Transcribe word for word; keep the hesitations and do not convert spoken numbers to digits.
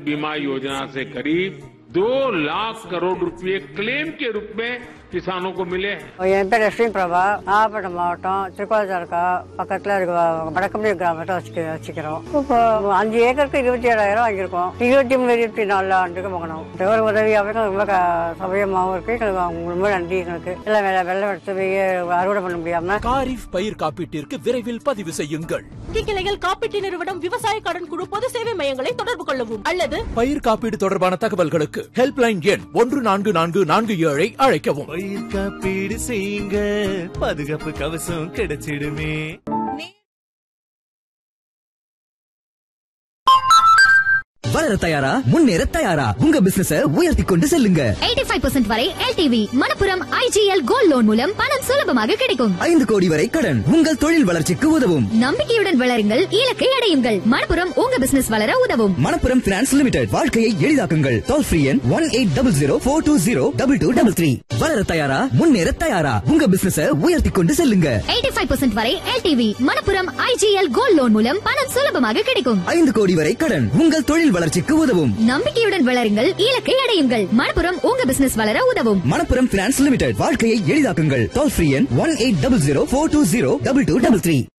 बीमा योजना से करीब दो लाख करोड़ रुपए क्लेम के रूप में किसानों को मिले हैं। என் பேர் லட்சுமி பிரபா, நாகப்பட்டினம் மாவட்டம் திருக்கோளத்தாலுக்கா பக்கத்துல இருக்க வடக்கம்பி கிராமத்தை வச்சுக்க வச்சுக்கிறோம். இப்போ அஞ்சு ஏக்கருக்கு இருபத்தி ஏழாயிரம் வாங்கியிருக்கோம். இருபத்தி மூணு இருபத்தி நாலு ஆண்டுக்கு வாங்கணும். ஒரு உதவியாகவும் ரொம்ப சௌகரியமாகவும் இருக்கு. எங்களுக்கு ரொம்ப நன்றி. எங்களுக்கு எல்லாம் வெள்ள வெள்ளம் எடுத்து போய் அறுவடை பண்ண முடியாம காரிஃப் பயிர் காப்பீட்டிற்கு விரைவில் பதிவு செய்யுங்கள். கிளைகள் காப்பீட்டு நிறுவனம் விவசாய கடன் குழு பொது சேவை மையங்களை தொடர்பு கொள்ளவும் அல்லது பயிர் காப்பீடு தொடர்பான தகவல்களுக்கு ஹெல்ப்லைன் எண் ஒன்று நான்கு நான்கு நான்கு ஏழை அழைக்கவும். பயிர் காப்பீடு செய்யுங்க, பாதுகாப்பு கவசம் கிடைச்சிடுமே. வளர தயாரா, முன்னேற தயாரா, உங்க பிசினஸ உயர்த்தி கொண்டு செல்லுங்க. எண்பத்தி ஐந்து சதவீதம் வரை LTV Manappuram IGL gold loan மூலம் பணம் சுலபமாக கிடைக்கும். ஐந்து கோடி வரை கடன் உங்கள் தொழில் வளர்ச்சிக்கு உதவும். நம்பிக்கையுடன் வளருங்கள், இலக்கை அடையுங்கள். மணப்புரம் உங்க பிசினஸ் வளர உதவும். மணப்புரம் பினான்ஸ் லிமிடெட், வாழ்க்கையை எளிதாக்குங்கள். டோல் ஃப்ரீ எண் one eight double zero four two zero double two double three. வளர தயாரா, முன்னேற தயாரா, உங்க பிசினஸ உயர்த்தி கொண்டு செல்லுங்க. எண்பத்தி ஐந்து சதவீதம் வரை LTV Manappuram IGL gold loan மூலம் பணம் சுலபமாக கிடைக்கும். ஐந்து கோடி வரை கடன் உங்கள் தொழில் வளர்ச்சிக்கு உதவும். நம்பிக்கையுடன் வளருங்கள், இலக்கை அடையுங்கள். மணப்புரம் உங்க பிசினஸ் வளர உதவும். மணப்புரம் பினான்ஸ் லிமிடெட், வாழ்க்கையை எளிதாக்குங்கள். டோல் ஃப்ரீ எண் one eight double zero four two zero double two double three.